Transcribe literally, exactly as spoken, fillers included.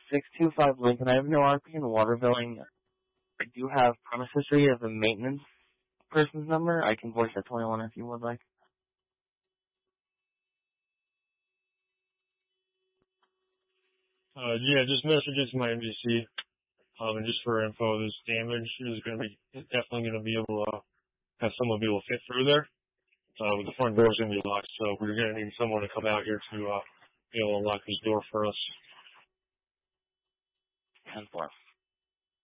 six two five Lincoln. I have no R P in water billing. I do have premise history of the maintenance person's number. I can voice that twenty-one if you would like. Uh, yeah, just message it to my M D C. Um, and just for info, this damage is going to be definitely going to be able to have someone be able to fit through there. Uh, the front door is going to be locked, so we're going to need someone to come out here to uh, be able to unlock this door for us. ten four.